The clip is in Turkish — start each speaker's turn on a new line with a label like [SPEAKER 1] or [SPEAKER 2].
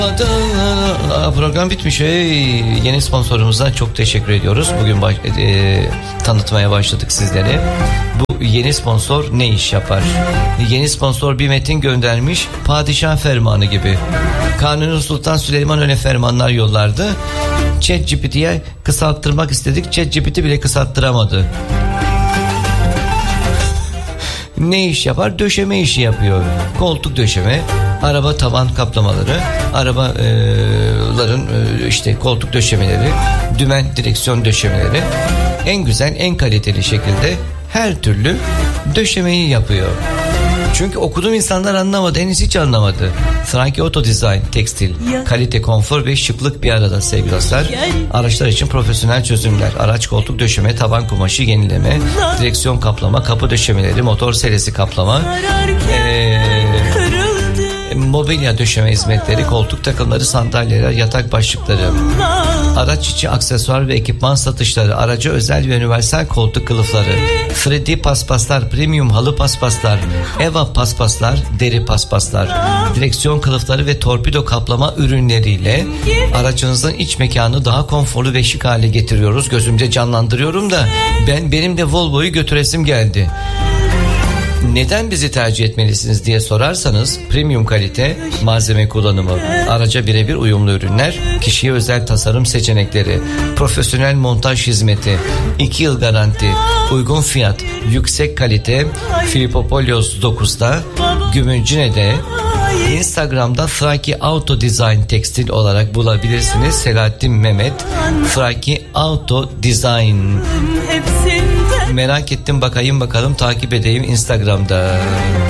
[SPEAKER 1] Program bitmiş. Yeni sponsorumuza çok teşekkür ediyoruz. Bugün tanıtmaya başladık sizlere. Bu yeni sponsor ne iş yapar? Yeni sponsor bir metin göndermiş. Padişah fermanı gibi. Kanuni Sultan Süleyman öyle fermanlar yollardı. ChatGPT'ye kısalttırmak istedik. ChatGPT bile kısalttıramadı. Ne iş yapar? Döşeme işi yapıyor. Koltuk döşeme, araba tavan kaplamaları, arabaların işte koltuk döşemeleri, dümen direksiyon döşemeleri, en güzel, en kaliteli şekilde her türlü döşemeyi yapıyor. Çünkü okuduğum insanlar anlamadı, henüz hiç anlamadı. Thraki Auto Design Tekstil, kalite, konfor ve şıklık bir arada sevgili dostlar. Araçlar için profesyonel çözümler, araç koltuk döşeme, taban kumaşı yenileme, direksiyon kaplama, kapı döşemeleri, motor selesi kaplama, mobilya döşeme hizmetleri, koltuk takımları, sandalyeler, yatak başlıkları, araç içi aksesuar ve ekipman satışları, araca özel ve universal koltuk kılıfları, 3D paspaslar, premium halı paspaslar, EVA paspaslar, deri paspaslar, direksiyon kılıfları ve torpido kaplama ürünleriyle aracınızın iç mekanı daha konforlu ve şık hale getiriyoruz. Gözümde canlandırıyorum da benim de Volvo'yu götüresim geldi. Neden bizi tercih etmelisiniz diye sorarsanız, premium kalite, malzeme kullanımı, araca birebir uyumlu ürünler, kişiye özel tasarım seçenekleri, profesyonel montaj hizmeti, 2 yıl garanti, uygun fiyat, yüksek kalite, Filipopolis 9'da, Gümülcine'de, Instagram'da Thraki Auto Design Tekstil olarak bulabilirsiniz. Selahattin Mehmet, Thraki Auto Design. Merak ettim, bakayım bakalım, takip edeyim Instagram'da.